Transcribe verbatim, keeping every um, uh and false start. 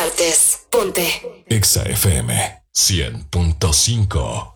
partes. Ponte Exa F M cien punto cinco.